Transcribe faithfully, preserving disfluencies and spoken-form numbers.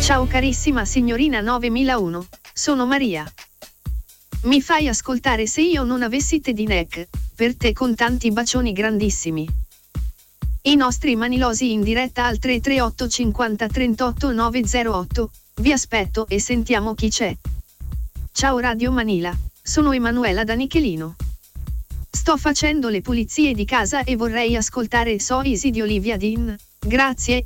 Ciao carissima signorina novemilauno, sono Maria. Mi fai ascoltare Se io non avessi te di Neck, per te con tanti bacioni grandissimi. I nostri manilosi in diretta al tre tre otto cinquanta trentotto novecentotto, vi aspetto e sentiamo chi c'è. Ciao Radio Manila, sono Emanuela da Nichelino. Sto facendo le pulizie di casa e vorrei ascoltare So Easy di Olivia Dean, grazie.